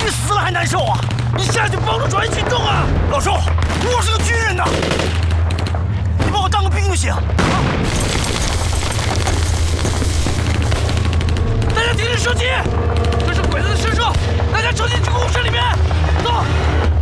比死了还难受啊！你下去帮助转移群众啊！老周，我是个军人呐，你把我当个兵就行。大家停止射击，这是鬼子的神射，大家撤进去公共室里面，走。